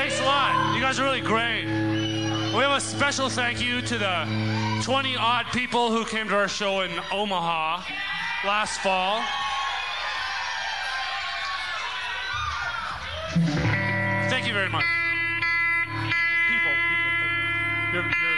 Thanks a lot. You guys are really great. We have a special thank you to the 20-odd people who came to our show in Omaha last fall. Thank you very much. People. You're